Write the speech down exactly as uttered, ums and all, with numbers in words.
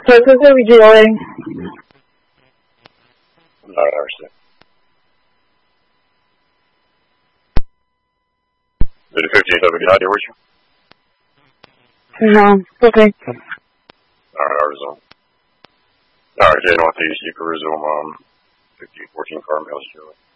So this is W G L A. Alright, I understand. Did the fifty-eight W get out there with you? No, okay. Alright, I resume. Alright, Jay, Northeast, you can resume, um, fifty fourteen Carmel Street.